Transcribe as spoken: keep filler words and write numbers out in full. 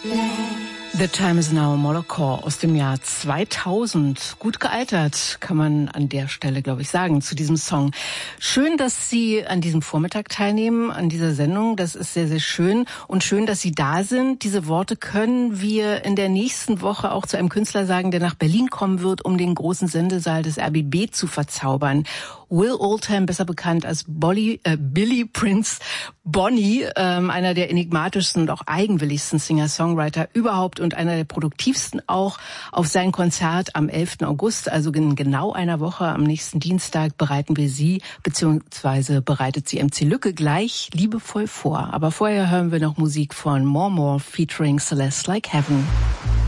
The Time Is Now, Molokor aus dem Jahr zweitausend. Gut gealtert, kann man an der Stelle, glaube ich, sagen, zu diesem Song. Schön, dass Sie an diesem Vormittag teilnehmen, an dieser Sendung. Das ist sehr, sehr schön. Und schön, dass Sie da sind. Diese Worte können wir in der nächsten Woche auch zu einem Künstler sagen, der nach Berlin kommen wird, um den großen Sendesaal des R B B zu verzaubern. Will Oldham, besser bekannt als Bolly, äh, Billy Prince Bonny, ähm, einer der enigmatischsten und auch eigenwilligsten Singer-Songwriter überhaupt und einer der produktivsten auch. Auf sein Konzert am elften August, also in genau einer Woche, am nächsten Dienstag, bereiten wir Sie, beziehungsweise bereitet sie M C Lücke gleich liebevoll vor. Aber vorher hören wir noch Musik von More More featuring Celeste Like Heaven.